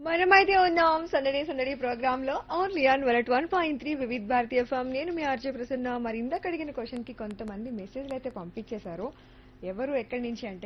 మనమైతే ఉన్నాం సందడి సందడి ప్రోగ్రామ్ లో only on 101.3 Vividh Bharatiya FM. నేను మీ ఆర్జే ప్రసన్న. మరి ఇందాక అడిగిన క్వశ్చన్ కి కొంతమంది మెసేజ్లు అయితే పంపించేశారు. ఎవరు ఎక్కడి నుంచి అంటే